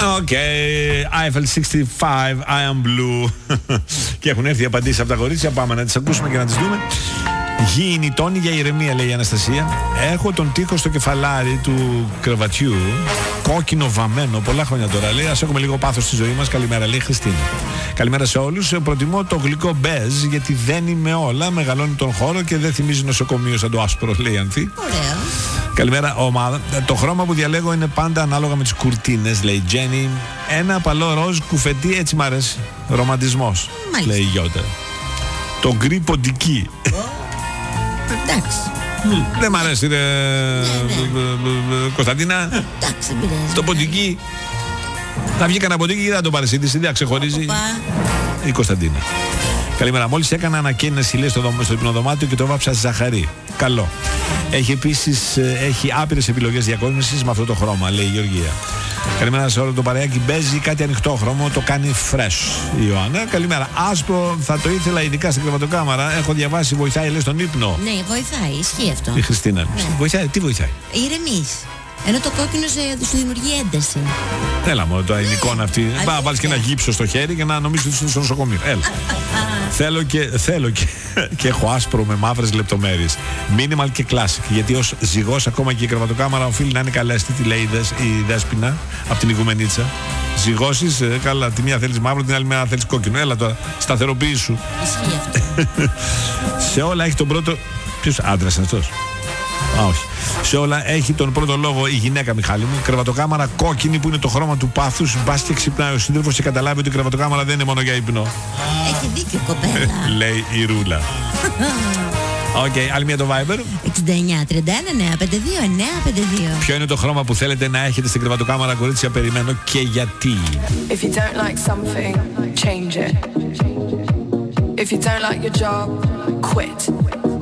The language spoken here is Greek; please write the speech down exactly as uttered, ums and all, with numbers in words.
Οκ, okay. Eiffel εξήντα πέντε, I am blue. Και έχουν έρθει οι απαντήσεις από τα κορίτσια. Πάμε να τις ακούσουμε και να τις δούμε. Γήινη τόνη για ηρεμία, λέει η Αναστασία. Έχω τον τοίχο στο κεφαλάρι του κρεβατιού, κόκκινο βαμμένο, πολλά χρόνια τώρα. Λέει, ας έχουμε λίγο πάθος στη ζωή μας. Καλημέρα, λέει η Χριστίνα. Καλημέρα σε όλους. Προτιμώ το γλυκό μπέζ γιατί δένει με όλα, μεγαλώνει τον χώρο και δεν θυμίζει νοσοκομείο σαν το άσπρο, λέει η Ανθή. Ωραία. Καλημέρα, ομάδα. Το χρώμα που διαλέγω είναι πάντα ανάλογα με τις κουρτίνες, λέει η Τζέννη. Ένα απαλό ροζ κουφετί, έτσι μ' αρέσει. Ρομαντισμός, λέει η Γιώτα. Το γκρι ποντική. Εντάξει. Δεν μ' αρέσει, ρε Κωνσταντίνα. Εντάξει, δεν πειράζει. Το ποντική. Θα βγει κανένα ποντική και δεν το παρεσίδηση, δεν ξεχωρίζει. Η Κωνσταντίνα. Καλημέρα. Μόλις έκανα ανακαίνιση, λέει, στο, στο υπνοδωμάτιο και το βάψα ζαχαρή. Καλό. Έχει επίσης έχει άπειρες επιλογές διακόσμησης με αυτό το χρώμα, λέει η Γεωργία. Καλημέρα σε όλο το παρεάκι. Μπέζει κάτι ανοιχτό χρώμα, το κάνει fresh η Ιωάννα. Καλημέρα. Άσπρο θα το ήθελα ειδικά στην κρεβατοκάμαρα. Έχω διαβάσει, βοηθάει, λέει, στον ύπνο. Ναι, βοηθάει, ισχύει αυτό. Η Χριστίνα. Ναι. Βοηθάει, τι βοηθάει? Ηρεμείς. Ενώ το κόκκινο σου δημιουργεί ένταση. Έλα μου, το εικόνα αυτή. Μπα, βάλεις και ένα γύψο στο χέρι και να νομίζεις ότι είσαι στο νοσοκομείο. Έλα. θέλω και, θέλω και, και έχω άσπρο με μαύρες λεπτομέρειες. Minimal και classic. Γιατί ως ζυγός ακόμα και η κρεβατοκάμαρα οφείλει να είναι καλέστη, τι λέει η, δες, η Δέσποινα από την Ιγουμενίτσα. Ζυγώσεις, ε, καλά, τη μία θέλεις μαύρο, την άλλη μία θέλεις κόκκινο. Έλα τώρα, σταθεροποίησου. Ισχύει αυτό. Σε όλα έχει τον πρώτο. Ποιος άντρας είναι αυτός? Α, όχι. Σε όλα έχει τον πρώτο λόγο η γυναίκα, Μιχάλη μου. Κρεβατοκάμαρα κόκκινη που είναι το χρώμα του πάθους. Μπας και ξυπνάει ο σύντροφος και καταλάβει ότι η κρεβατοκάμαρα δεν είναι μόνο για ύπνο. Έχει δίκιο, κοπέλα. Λέει η Ρούλα. Οκ, okay, άλλη μία το Viber. εξήντα εννιά τριάντα ένα εννιά πενήντα δύο εννιά πενήντα δύο. Ποιο είναι το χρώμα που θέλετε να έχετε στην κρεβατοκάμαρα, κορίτσια? Περιμένω και γιατί. If you don't like something, change it. If you don't like your job, quit.